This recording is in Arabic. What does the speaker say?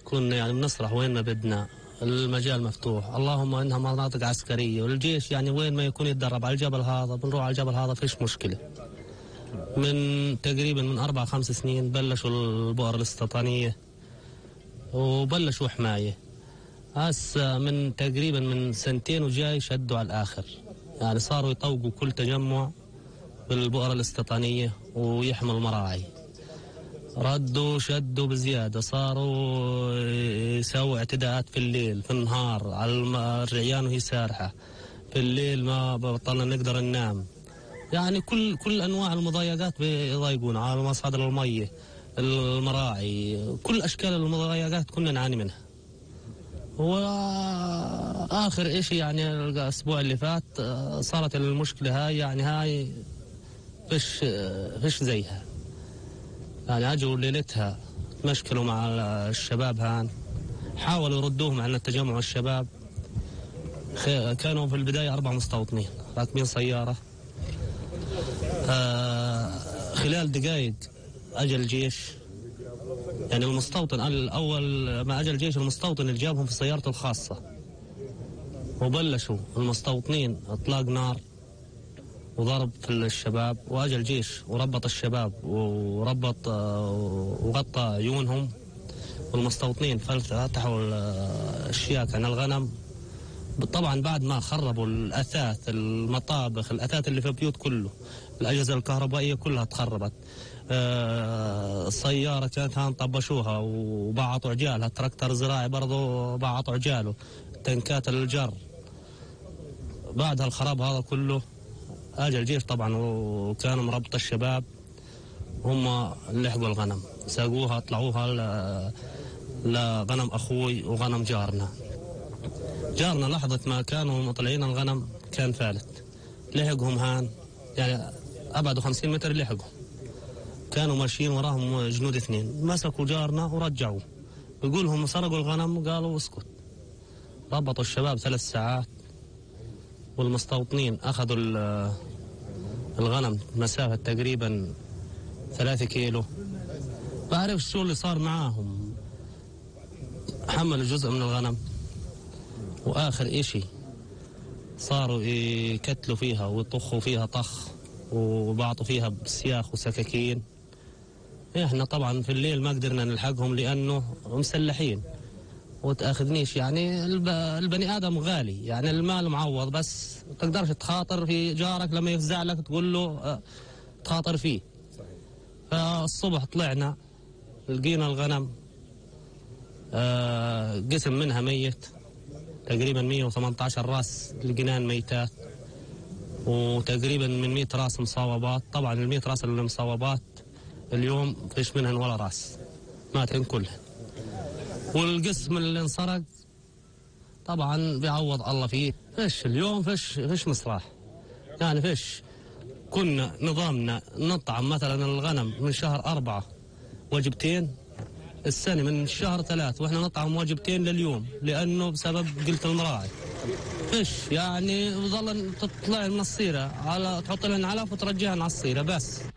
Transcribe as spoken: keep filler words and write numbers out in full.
كنا يعني بنصرح وين ما بدنا، المجال مفتوح، اللهم انها مناطق عسكريه، والجيش يعني وين ما يكون يتدرب على الجبل هذا بنروح على الجبل هذا فيش مشكله. من تقريبا من اربع خمس سنين بلشوا البؤر الاستيطانيه وبلشوا حمايه. هسه من تقريبا من سنتين وجاي شدوا على الاخر، يعني صاروا يطوقوا كل تجمع بالبؤر الاستيطانيه ويحموا المراعي. ردوا شدوا بزيادة، صاروا يسووا اعتداءات في الليل في النهار على الرعيان وهي سارحة، في الليل ما بطلنا نقدر ننام. يعني كل كل أنواع المضايقات بيضايقونا على مصادر المية، المراعي، كل أشكال المضايقات كنا نعاني منها. وآخر إشي يعني الأسبوع اللي فات صارت المشكلة هاي، يعني هاي فيش فيش زيها. يعني اجوا ليلتها تمشكلوا مع الشباب هان، حاولوا يردوهم عن التجمع. الشباب كانوا في البداية أربع مستوطنين راكبين سيارة، آه خلال دقائق أجى الجيش. يعني المستوطن الأول ما أجى الجيش، المستوطن اللي جابهم في سيارته الخاصة، وبلشوا المستوطنين إطلاق نار وضرب في الشباب، واجى الجيش وربط الشباب وربط وغطى عيونهم، والمستوطنين فتحوا الشياك عن الغنم. طبعا بعد ما خربوا الاثاث، المطابخ، الاثاث اللي في البيوت كله، الاجهزه الكهربائيه كلها تخربت. السياره كانت هان طبشوها وبعطوا عجالها، التراكتر الزراعي برضه بعطوا عجاله، تنكات الجر. بعد هالخراب هذا كله اجى الجيش طبعا، وكانوا مربط الشباب، هم لحقوا الغنم ساقوها طلعوها لغنم اخوي وغنم جارنا. جارنا لحظة ما كانوا مطلعين الغنم كان فالت، لحقهم هان يعني ابعدوا خمسين متر لحقهم، كانوا ماشيين وراهم جنود اثنين، مسكوا جارنا ورجعوه، يقول هم سرقوا الغنم، قالوا اسكت. ربطوا الشباب ثلاث ساعات، والمستوطنين اخذوا الغنم مسافة تقريبا ثلاثة كيلو. بعرف شو اللي صار معاهم، حملوا جزء من الغنم، واخر اشي صاروا يكتلوا فيها ويطخوا فيها طخ وبعطوا فيها بسياخ وسكاكين. احنا طبعا في الليل ما قدرنا نلحقهم لانه مسلحين وتاخذنيش. يعني البني ادم غالي، يعني المال معوض، بس ما تقدرش تخاطر في جارك لما يفزع لك تقول له تخاطر فيه. فالصبح طلعنا لقينا الغنم قسم منها ميت، تقريبا مية وثمانية عشر راس لقيناهن ميتات، وتقريبا من مية راس مصوبات. طبعا ال مية راس المصوبات اليوم فيش منهن ولا راس، ماتن كلهن. والقسم اللي انسرق طبعا بيعوض الله فيه. فيش اليوم فيش فيش مصراح، يعني فيش. كنا نظامنا نطعم مثلا الغنم من شهر أربعة وجبتين، السنة من شهر ثلاث واحنا نطعم وجبتين لليوم، لأنه بسبب قلة المراعي. فيش يعني بظل تطلع من الصيرة على تحط لهن علف وترجعهن على الصيرة بس.